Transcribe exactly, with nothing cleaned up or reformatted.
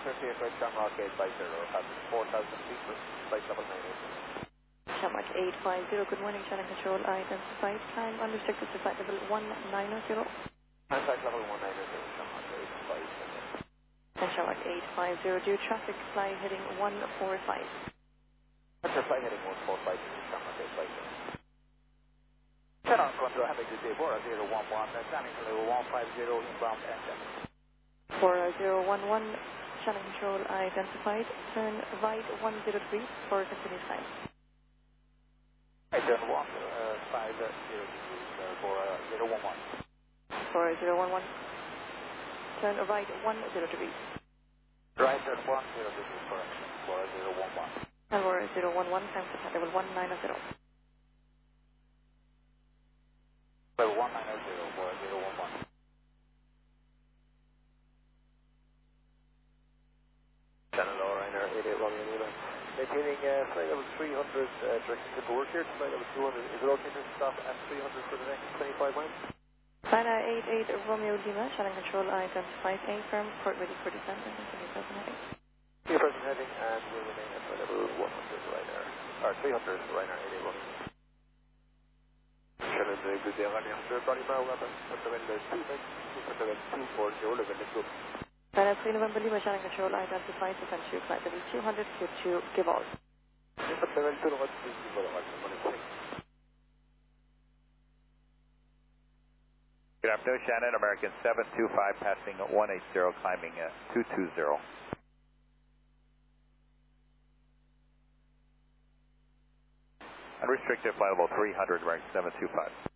fifty across Shamrock eight five zero, passing four thousand feet, flight level nine eight zero. Shamrock eight five zero, good morning, channel control, identified, climb unrestricted to flight level one nine zero. And flight level one nine zero, Shamrock eight five zero. And Shamrock eight five zero, due traffic, fly heading one four five. That's your flight heading one four five, Shamrock eight five zero. Turn on control, having to say four zero one one, landing to level one five zero, inbound engine. four zero one one, channel control identified, turn right one zero three for continuous climb. I turn one five zero degrees for zero one one. four zero one one, turn right one zero degrees. Right turn one zero degrees correction, four zero one one. And four zero one one, time to flight level one nine zero. Level one nine zero, four zero one one. Channel lower, Ryanair eight eight Romeo Lima. Maintaining uh, flight level three hundred, uh, direction to work here to flight level two hundred. Is it okay to stop at three hundred for the next twenty-five miles? Ryanair eight eight Romeo Lima, channel control identified, A firm, port ready for descent, and continue present heading. Your present heading and will remain at flight level one hundred Ryanair, or three hundred Ryanair eight eight Romeo. Channel uh, good day, Ryanair. Sir, Body Brow, Rapper, put them in the two minutes, put them in two four zero, live in the group. Ryanair three November Lima, channel control identified, descent to flight level two hundred, Q two, give all. Put them in two minutes, two four zero. Good afternoon, Shannon, American seven two five, passing one eight zero, climbing uh, two two zero. Unrestricted flight level three hundred, American seven two five.